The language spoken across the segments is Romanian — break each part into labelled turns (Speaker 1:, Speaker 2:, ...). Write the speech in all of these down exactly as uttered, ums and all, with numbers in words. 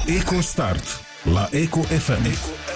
Speaker 1: EcoStart la Eco F M.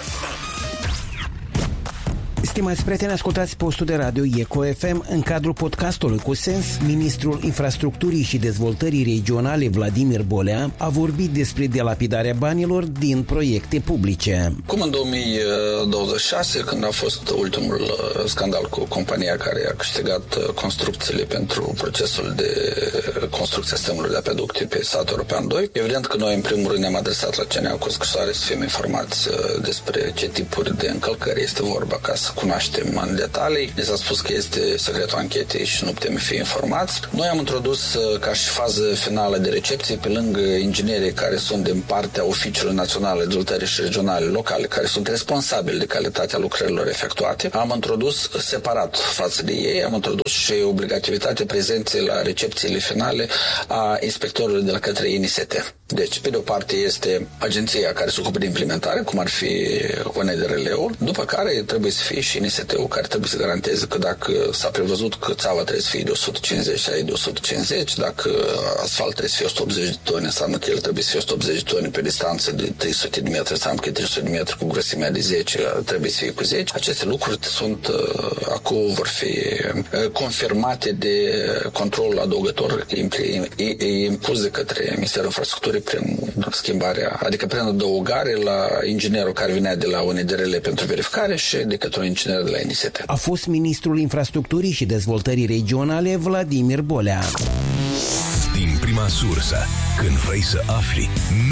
Speaker 2: Stimați prieteni, ascultați postul de radio Eco F M. În cadrul podcastului Cu Sens, ministrul infrastructurii și dezvoltării regionale Vladimir Bolea a vorbit despre dilapidarea banilor din proiecte publice.
Speaker 3: Cum în două mii douăzeci și șase, când a fost ultimul scandal cu compania care a câștigat construcțiile pentru procesul de construcție sistemului de apeducte pe statul european doi, evident că noi în primul rând ne-am adresat la C N A cu scrisoare să fim informați despre ce tipuri de încălcări este vorba, ca să cunoaștem în detalii. Ne s-a spus că este secretul anchetei și nu putem fi informați. Noi am introdus ca și fază finală de recepție, pe lângă inginerii care sunt din partea Oficiului Național de Dezvoltare și Regionale Locale, care sunt responsabili de calitatea lucrărilor efectuate, am introdus separat față de ei, am introdus și obligativitatea prezenței la recepțiile finale a inspectorului de la către I N S T. Deci, pe de o parte este agenția care se ocupă de implementare, cum ar fi O N D R L-ul, după care trebuie să fie și I N S T-ul, care trebuie să garanteze că dacă s-a prevăzut că țeava trebuie să fie de o sută cincizeci, ai de o sută cincizeci, dacă asfalt trebuie să fie o sută optzeci de tone, înseamnă că el trebuie să fie o sută optzeci de tone pe distanță de trei sute de metri, înseamnă că trei sute de metri cu grăsimea de zece, trebuie să fie cu zece. Aceste lucruri sunt, acum vor fi confirmate de controlul adăugător impus de către Ministerul Infrastructurii prin schimbarea, adică prin adăugare la inginerul care venea de la O N D R L pentru verificare și de către un inginer de la I N S T.
Speaker 2: A fost ministrul infrastructurii și dezvoltării regionale Vladimir Bolea.
Speaker 1: Din prima sursă, când vrei să afli